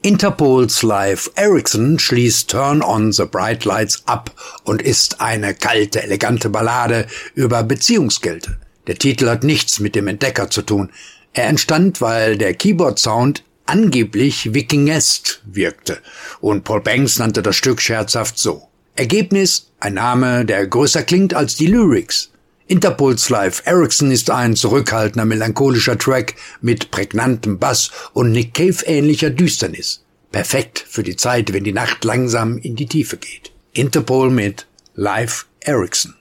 Interpols Live Ericsson schließt Turn on the Bright Lights ab und ist eine kalte, elegante Ballade über Beziehungskälte. Der Titel hat nichts mit dem Entdecker zu tun. Er entstand, weil der Keyboard-Sound angeblich wikingesk wirkte und Paul Banks nannte das Stück scherzhaft so. Ergebnis: ein Name, der größer klingt als die Lyrics. Interpols Live Ericsson ist ein zurückhaltender, melancholischer Track mit prägnantem Bass und Nick Cave-ähnlicher Düsternis. Perfekt für die Zeit, wenn die Nacht langsam in die Tiefe geht. Interpol mit Live Ericsson.